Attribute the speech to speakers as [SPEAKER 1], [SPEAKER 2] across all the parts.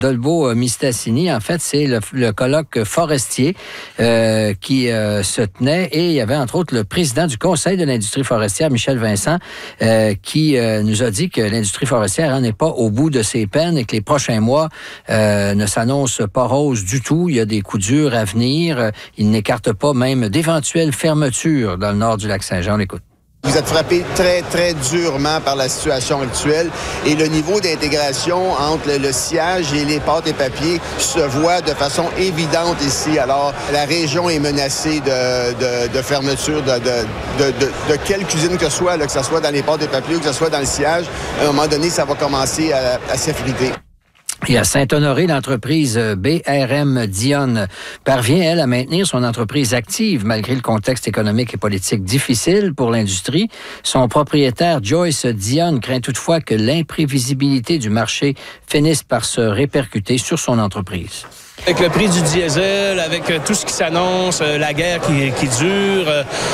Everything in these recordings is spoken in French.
[SPEAKER 1] Dolbeau-Mistassini. En fait, c'est le colloque forestier qui se tenait et il y avait entre autres le président du Conseil de l'industrie forestière, Michel Vincent, qui nous a dit que l'industrie forestière n'est pas au bout de ses peines et que les prochains mois ne s'annoncent pas roses du tout. Il y a des coups durs à venir. Il n'écarte pas même d'éventuelles fermetures dans le nord du Lac-Saint-Jean. On l'écoute.
[SPEAKER 2] Vous êtes frappé très, très durement par la situation actuelle et le niveau d'intégration entre le sciage et les pâtes et papiers se voit de façon évidente ici. Alors, la région est menacée de fermeture de quelle cuisine que ce soit, là, que ce soit dans les pâtes et papiers ou que ce soit dans le sciage. À un moment donné, ça va commencer à s'effriter.
[SPEAKER 1] Et à Saint-Honoré, l'entreprise BRM Dionne parvient, elle, à maintenir son entreprise active malgré le contexte économique et politique difficile pour l'industrie. Son propriétaire, Joyce Dionne, craint toutefois que l'imprévisibilité du marché finisse par se répercuter sur son entreprise.
[SPEAKER 3] Avec le prix du diesel, avec tout ce qui s'annonce, la guerre qui dure,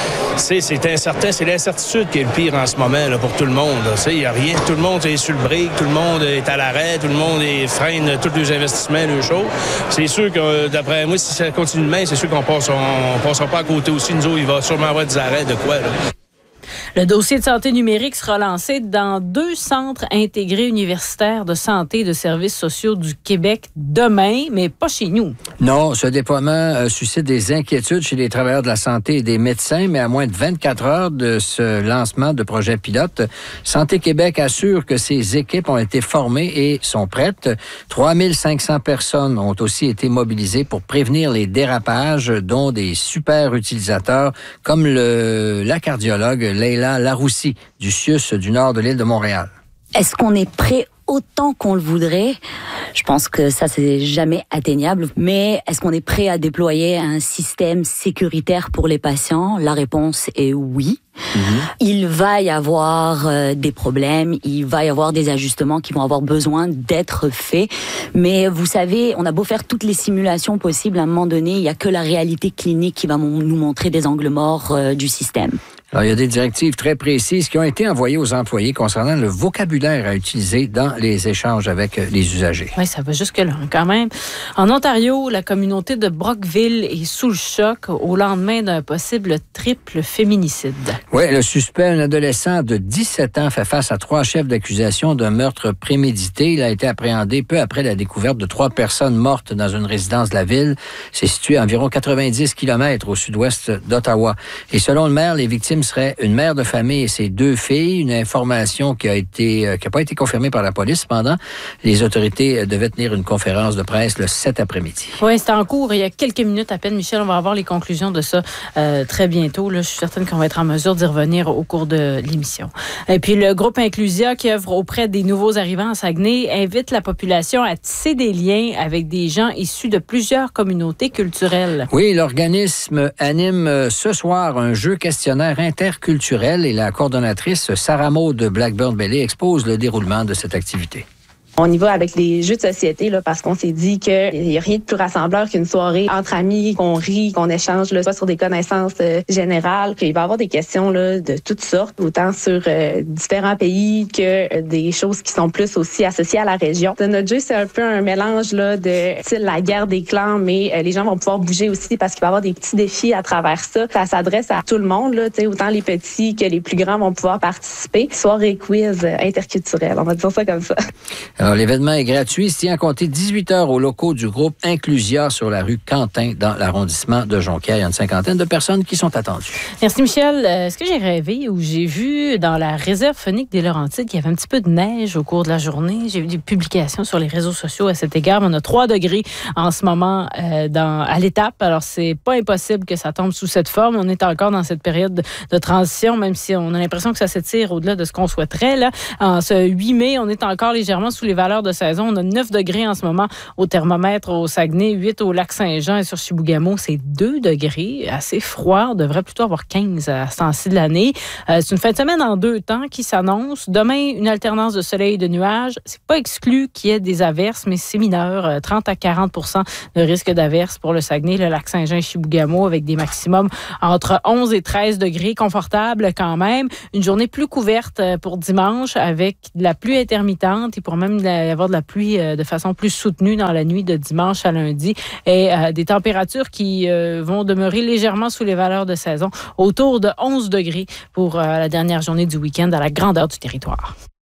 [SPEAKER 3] c'est incertain. C'est l'incertitude qui est le pire en ce moment là, pour tout le monde. Il n'y a rien. Tout le monde est sur le brick, tout le monde est à l'arrêt, tout le monde freine tous les investissements, les choses. C'est sûr que, d'après moi, si ça continue demain, c'est sûr qu'on passera pas à côté aussi. Nous autres, il va sûrement avoir des arrêts de quoi, là.
[SPEAKER 4] Le dossier de santé numérique sera lancé dans 2 centres intégrés universitaires de santé et de services sociaux du Québec demain, mais pas chez nous.
[SPEAKER 1] Non, ce déploiement suscite des inquiétudes chez les travailleurs de la santé et des médecins, mais à moins de 24 heures de ce lancement de projet pilote, Santé Québec assure que ses équipes ont été formées et sont prêtes. 3500 personnes ont aussi été mobilisées pour prévenir les dérapages, dont des super utilisateurs comme la cardiologue Leila Laroussi du CIUS du nord de l'île de Montréal.
[SPEAKER 5] Est-ce qu'on est prêt autant qu'on le voudrait? Je pense que ça, c'est jamais atteignable. Mais est-ce qu'on est prêt à déployer un système sécuritaire pour les patients? La réponse est oui. Il va y avoir des problèmes, il va y avoir des ajustements qui vont avoir besoin d'être faits. Mais vous savez, on a beau faire toutes les simulations possibles, à un moment donné, il n'y a que la réalité clinique qui va nous montrer des angles morts du système.
[SPEAKER 1] Alors, il y a des directives très précises qui ont été envoyées aux employés concernant le vocabulaire à utiliser dans les échanges avec les usagers.
[SPEAKER 4] Oui, ça va jusque-là quand même. En Ontario, la communauté de Brockville est sous le choc au lendemain d'un possible triple féminicide.
[SPEAKER 1] Oui, le suspect, un adolescent de 17 ans, fait face à 3 chefs d'accusation d'un meurtre prémédité. Il a été appréhendé peu après la découverte de 3 personnes mortes dans une résidence de la ville. C'est situé à environ 90 km au sud-ouest d'Ottawa. Et selon le maire, les victimes serait une mère de famille et ses 2 filles, une information qui a pas été confirmée par la police. Cependant, les autorités devaient tenir une conférence de presse le 7 après-midi.
[SPEAKER 4] Oui, c'est en cours. Il y a quelques minutes à peine, Michel. On va avoir les conclusions de ça très bientôt. Là, je suis certaine qu'on va être en mesure d'y revenir au cours de l'émission. Et puis, le groupe Inclusia, qui œuvre auprès des nouveaux arrivants à Saguenay, invite la population à tisser des liens avec des gens issus de plusieurs communautés culturelles.
[SPEAKER 1] Oui, l'organisme anime ce soir un jeu questionnaire interculturel et la coordonnatrice Sarah Maud de Blackburn Bailey expose le déroulement de cette activité.
[SPEAKER 6] On y va avec les jeux de société là, parce qu'on s'est dit qu'il n'y a rien de plus rassembleur qu'une soirée entre amis, qu'on rit, qu'on échange là, soit sur des connaissances générales. Puis il va y avoir des questions là, de toutes sortes, autant sur différents pays que des choses qui sont plus aussi associées à la région. Notre jeu, c'est un peu un mélange là, de la guerre des clans, mais les gens vont pouvoir bouger aussi parce qu'il va y avoir des petits défis à travers ça. Ça s'adresse à tout le monde, là, autant les petits que les plus grands vont pouvoir participer. Soirée quiz interculturelle, on va dire ça comme ça.
[SPEAKER 1] Alors, l'événement est gratuit. Il se tient à compter 18 heures aux locaux du groupe Inclusia sur la rue Quentin, dans l'arrondissement de Jonquière. Il y a une cinquantaine de personnes qui sont attendues.
[SPEAKER 4] Merci, Michel. Est-ce que j'ai rêvé ou j'ai vu dans la réserve faunique des Laurentides qu'il y avait un petit peu de neige au cours de la journée? J'ai vu des publications sur les réseaux sociaux à cet égard. On a 3 degrés en ce moment à l'étape. Alors, c'est pas impossible que ça tombe sous cette forme. On est encore dans cette période de transition, même si on a l'impression que ça s'étire au-delà de ce qu'on souhaiterait. Là. En ce 8 mai, on est encore légèrement sous les valeurs de saison. On a 9 degrés en ce moment au thermomètre au Saguenay, 8 au Lac-Saint-Jean et sur Chibougamau, c'est 2 degrés, assez froid. On devrait plutôt avoir 15 à ce temps-ci de l'année. C'est une fin de semaine en 2 temps qui s'annonce. Demain, une alternance de soleil et de nuages. C'est pas exclu qu'il y ait des averses, mais c'est mineur. 30 à 40 % de risque d'averses pour le Saguenay, le Lac-Saint-Jean et Chibougamau, avec des maximums entre 11 et 13 degrés, confortable quand même. Une journée plus couverte pour dimanche avec de la pluie intermittente et pour même de y avoir de la pluie de façon plus soutenue dans la nuit de dimanche à lundi et des températures qui vont demeurer légèrement sous les valeurs de saison, autour de 11 degrés pour la dernière journée du week-end à la grandeur du territoire.